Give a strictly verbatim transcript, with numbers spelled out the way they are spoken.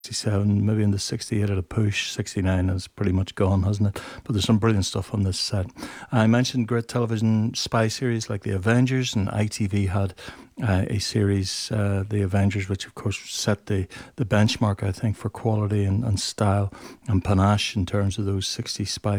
sixty-seven, maybe in the sixty-eight at a push. sixty-nine is pretty much gone, hasn't it? But there's some brilliant stuff on this set. I mentioned great television spy series like The Avengers, and I T V had uh, a series, uh, The Avengers, which of course set the, the benchmark, I think, for quality and, and style and panache in terms of those sixty spy